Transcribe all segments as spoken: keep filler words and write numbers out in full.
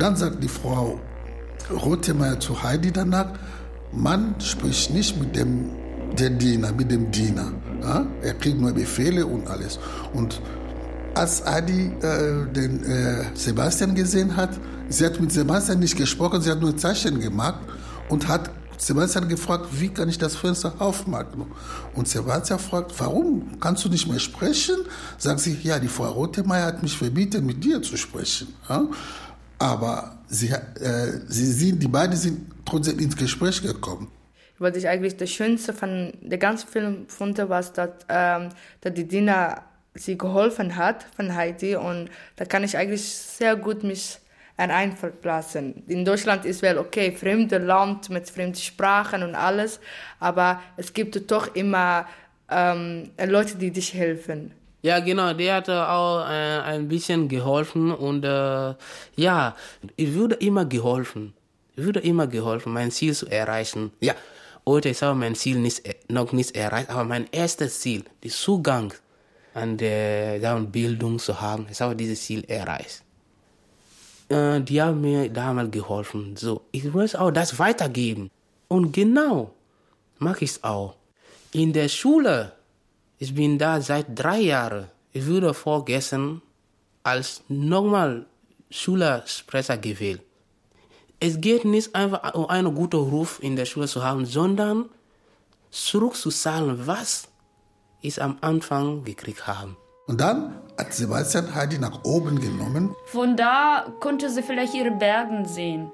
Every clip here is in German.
Und dann sagt die Frau Rothenmeier zu Heidi danach, man spricht nicht mit dem der Diener, mit dem Diener. Ja? Er kriegt nur Befehle und alles. Und als Heidi äh, den äh, Sebastian gesehen hat, sie hat mit Sebastian nicht gesprochen, sie hat nur Zeichen gemacht und hat Sebastian gefragt, wie kann ich das Fenster aufmachen? Und Sebastian fragt, warum kannst du nicht mehr sprechen? Sagt sie, ja, die Frau Rothenmeier hat mich verboten, mit dir zu sprechen. Ja? Aber sie, äh, sie sind, die beiden sind trotzdem ins Gespräch gekommen. Was ich eigentlich das Schönste von der ganzen Film fand, war, dass, ähm, dass die Dina sie geholfen hat von Heidi und da kann ich eigentlich sehr gut mich einverlassen. In Deutschland ist wel okay, fremde Land mit fremden Sprachen und alles, aber es gibt doch immer ähm, Leute, die dich helfen. Ja, genau, der hat auch äh, ein bisschen geholfen und äh, ja, ich würde immer geholfen. Ich würde immer geholfen, mein Ziel zu erreichen. Ja, heute ist auch mein Ziel nicht, noch nicht erreicht, aber mein erstes Ziel, der Zugang an der Bildung zu haben, ist auch dieses Ziel erreicht. Äh, die haben mir damals geholfen. So, ich muss auch das weitergeben. Und genau mache ich es auch. In der Schule, ich bin da seit drei Jahren. Ich wurde vorgestern als normal Schülersprecher gewählt. Es geht nicht einfach um einen guten Ruf in der Schule zu haben, sondern zurückzuzahlen, was ich am Anfang gekriegt habe. Und dann hat Sebastian Heidi nach oben genommen. Von da konnte sie vielleicht ihre Berge sehen.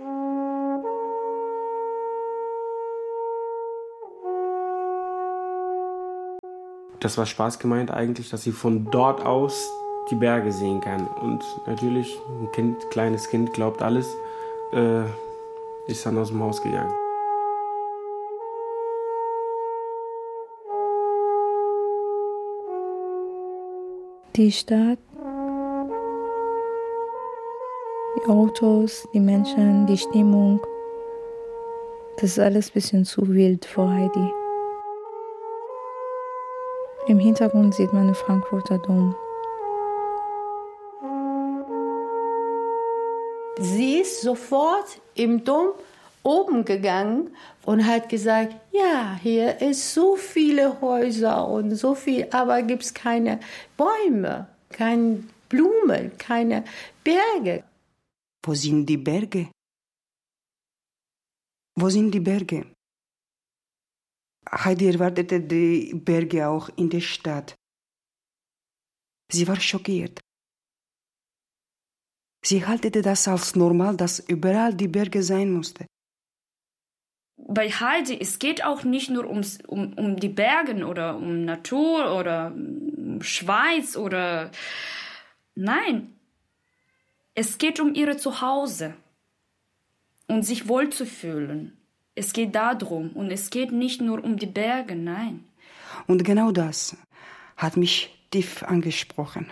Das war Spaß gemeint eigentlich, dass sie von dort aus die Berge sehen kann. Und natürlich, ein Kind, kleines Kind glaubt alles, äh, ist dann aus dem Haus gegangen. Die Stadt, die Autos, die Menschen, die Stimmung, das ist alles ein bisschen zu wild für Heidi. Im Hintergrund sieht man den Frankfurter Dom. Sie ist sofort im Dom oben gegangen und hat gesagt, ja, hier ist so viele Häuser und so viel, aber gibt es keine Bäume, keine Blumen, keine Berge. Wo sind die Berge? Wo sind die Berge? Heidi erwartete die Berge auch in der Stadt. Sie war schockiert. Sie haltete das als normal, dass überall die Berge sein mussten. Bei Heidi, es geht auch nicht nur ums, um, um die Berge oder um Natur oder um Schweiz oder... Nein, es geht um ihre Zuhause und sich wohlzufühlen. Es geht darum und es geht nicht nur um die Berge, nein. Und genau das hat mich tief angesprochen.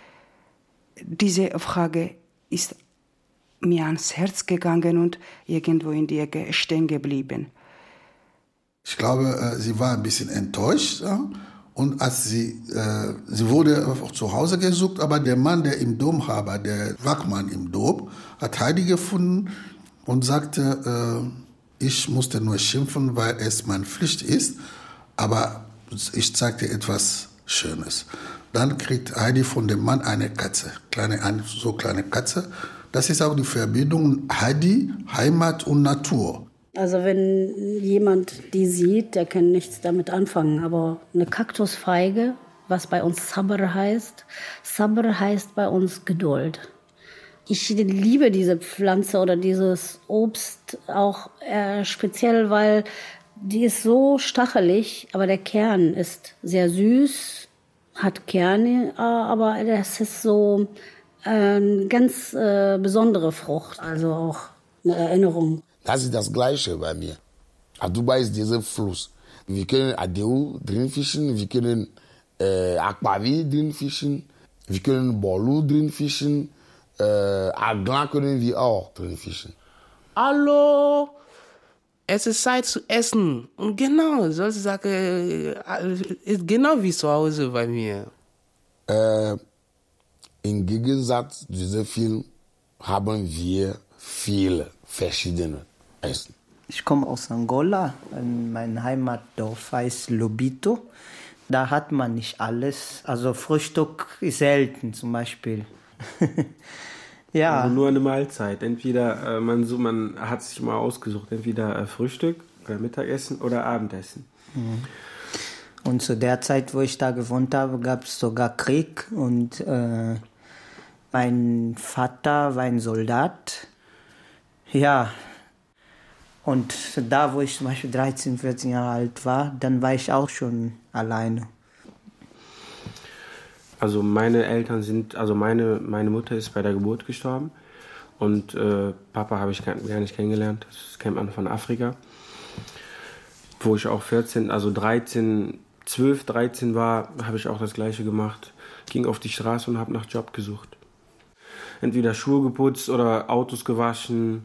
Diese Frage ist mir ans Herz gegangen und irgendwo in die Ecke stehen geblieben. Ich glaube, sie war ein bisschen enttäuscht. Und als sie, äh, sie wurde auch zu Hause gesucht, aber der Mann, der im Dom war, der Wachmann im Dom, hat Heidi gefunden und sagte, äh, ich musste nur schimpfen, weil es meine Pflicht ist, aber ich zeige dir etwas Schönes. Dann kriegt Heidi von dem Mann eine Katze, kleine, eine so kleine Katze. Das ist auch die Verbindung Heidi, Heimat und Natur. Also wenn jemand die sieht, der kann nichts damit anfangen. Aber eine Kaktusfeige, was bei uns Sabr heißt, Sabr heißt bei uns Geduld. Ich liebe diese Pflanze oder dieses Obst auch äh, speziell, weil die ist so stachelig, aber der Kern ist sehr süß, hat Kerne, aber das ist so eine ganz äh, besondere Frucht, also auch eine Erinnerung. Das ist das Gleiche bei mir. Aduba ist dieser Fluss. Wir können Adeu drin fischen, wir können äh, Akpavi drin fischen, wir können Bolu drin fischen, äh, Aglan können wir auch drin fischen. Hallo, es ist Zeit zu essen. Und genau, solche Sachen ist genau wie zu Hause bei mir. Äh, Im Gegensatz zu diesem Film haben wir viele verschiedene Essen. Ich komme aus Angola. Mein Heimatdorf heißt Lobito. Da hat man nicht alles. Also Frühstück ist selten zum Beispiel. Ja. Also nur eine Mahlzeit. Entweder äh, man, so, man hat sich mal ausgesucht, entweder äh, Frühstück oder Mittagessen oder Abendessen. Mhm. Und zu der Zeit, wo ich da gewohnt habe, gab es sogar Krieg. Und äh, mein Vater war ein Soldat. Ja. Und da, wo ich zum Beispiel dreizehn, vierzehn Jahre alt war, dann war ich auch schon alleine. Also meine Eltern sind, also meine, meine Mutter ist bei der Geburt gestorben und äh, Papa habe ich gar, gar nicht kennengelernt. Das kennt man von Afrika. Wo ich auch vierzehn, also dreizehn, zwölf, dreizehn war, habe ich auch das Gleiche gemacht. Ging auf die Straße und habe nach Job gesucht. Entweder Schuhe geputzt oder Autos gewaschen.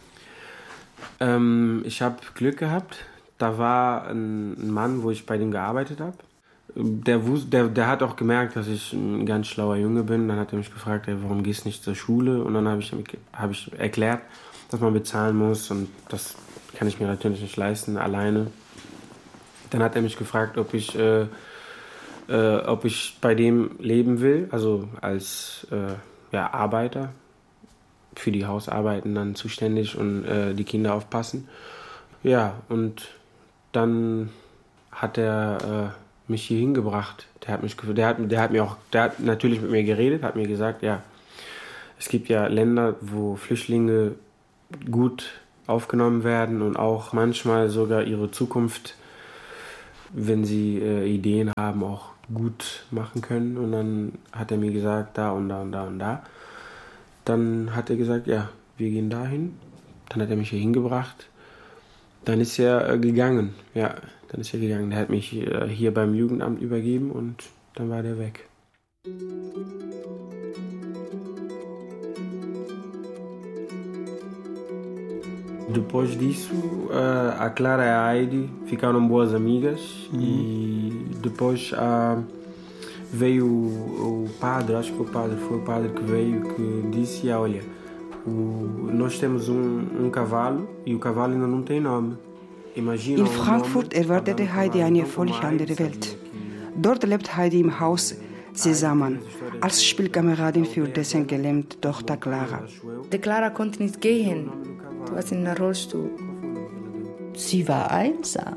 Ähm, ich habe Glück gehabt. Da war ein, ein Mann, wo ich bei dem gearbeitet habe. Der, der, der hat auch gemerkt, dass ich ein ganz schlauer Junge bin. Dann hat er mich gefragt, ey, warum gehst du nicht zur Schule? Und dann habe ich, hab ich erklärt, dass man bezahlen muss. Und das kann ich mir natürlich nicht leisten, alleine. Dann hat er mich gefragt, ob ich, äh, äh, ob ich bei dem leben will. Also als äh, ja, Arbeiter. Für die Hausarbeiten dann zuständig und äh, die Kinder aufpassen. Ja, und dann hat er äh, mich hier hingebracht. Der hat mich, der hat, der hat mir auch, der hat natürlich mit mir geredet, hat mir gesagt, ja, es gibt ja Länder, wo Flüchtlinge gut aufgenommen werden und auch manchmal sogar ihre Zukunft, wenn sie äh, Ideen haben, auch gut machen können. Und dann hat er mir gesagt, da und da und da und da. Dann hat er gesagt, ja, wir gehen dahin. Dann hat er mich hier hingebracht. Dann ist er äh, gegangen. Ja, dann ist er gegangen. Der hat mich äh, hier beim Jugendamt übergeben und dann war der weg. Depois disso, uh, a Clara e a Heidi ficaram boas amigas. Uhum. E depois uh, veio o, o padre, acho que foi o padre, foi o padre que veio, que disse, ah, olha, o, nós temos um, um cavalo e o cavalo ainda não tem nome. Imagina. In Frankfurt erwartete Heidi eine völlig andere Welt. Dort lebt Heidi im Haus Sesaman als Spielkameradin für dessen gelähmte Tochter Clara. Die Clara konnte nicht gehen. Du warst in einem Rollstuhl. Sie war einsam.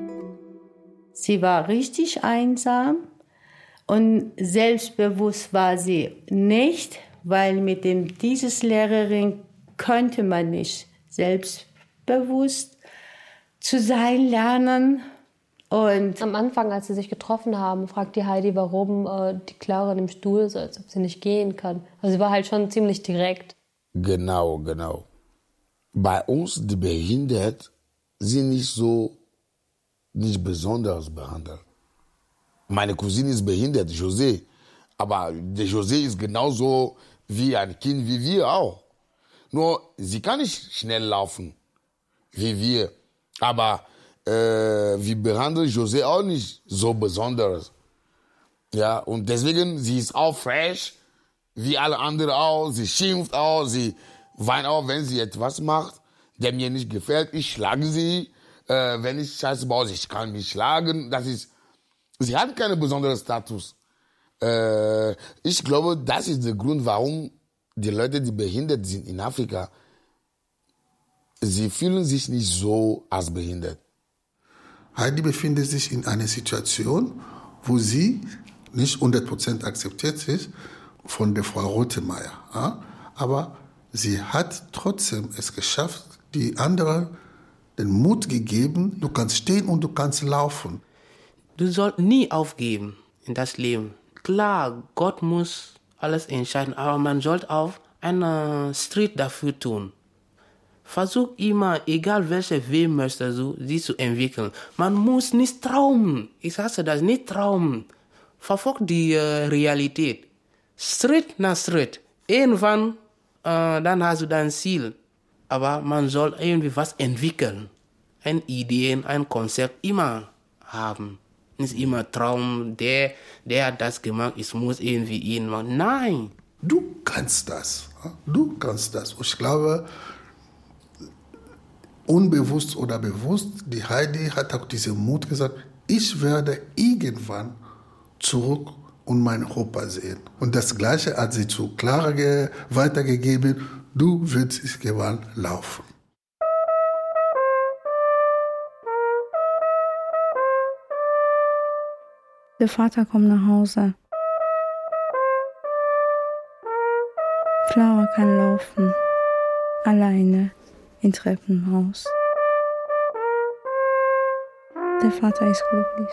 Sie war richtig einsam und selbstbewusst war sie nicht, weil mit dem dieses Lehrerin könnte man nicht selbstbewusst zu sein lernen. Und am Anfang, als sie sich getroffen haben, fragt die Heidi, warum äh, die Clara in dem Stuhl sitzt, ob sie nicht gehen kann. Also sie war halt schon ziemlich direkt. Genau, genau. Bei uns, die behindert, sind nicht so, nicht besonders behandelt. Meine Cousine ist behindert, José. Aber der José ist genauso wie ein Kind wie wir auch. Nur, sie kann nicht schnell laufen, wie wir. Aber äh, wir behandeln José auch nicht so besonders. Ja, und deswegen, sie ist auch fresh, wie alle anderen auch. Sie schimpft auch, sie weint auch, wenn sie etwas macht, der mir nicht gefällt. Ich schlage sie. Äh, wenn ich Scheiße baue, ich kann mich schlagen. Das ist, sie hat keinen besonderen Status. Äh, ich glaube, das ist der Grund, warum die Leute, die behindert sind in Afrika, sie fühlen sich nicht so als behindert. Heidi befindet sich in einer Situation, wo sie nicht hundert Prozent akzeptiert ist von der Frau Rothemeyer. Ja? Aber sie hat trotzdem es geschafft, die anderen den Mut gegeben, du kannst stehen und du kannst laufen. Du sollst nie aufgeben in das Leben. Klar, Gott muss alles entscheiden, aber man sollte auch einen Schritt dafür tun. Versuch immer, egal welche Weg möchtest du, sie zu entwickeln. Man muss nicht träumen. Ich hasse das, nicht träumen. Verfolg die äh, Realität. Schritt nach Schritt. Irgendwann, äh, dann hast du dein Ziel. Aber man soll irgendwie was entwickeln. Eine Idee, ein Konzept immer haben. Nicht immer Traum, der, der hat das gemacht, ich muss irgendwie ihn machen. Nein. Du kannst das. Du kannst das. Ich glaube, unbewusst oder bewusst, die Heidi hat auch diesen Mut gesagt, ich werde irgendwann zurück und meinen Opa sehen. Und das Gleiche hat sie zu Clara weitergegeben, du wirst irgendwann laufen. Der Vater kommt nach Hause. Clara kann laufen, alleine im Treppenhaus. Der Vater ist glücklich.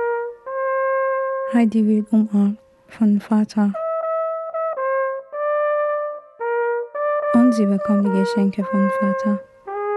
Heidi wird umarmt von dem Vater. Und sie bekommt die Geschenke vom Vater.